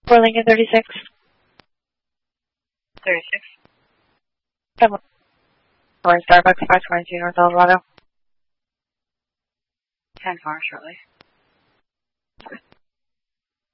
For Lincoln 36. 36. Or Starbucks 522 North Eldorado. 10-4 shortly.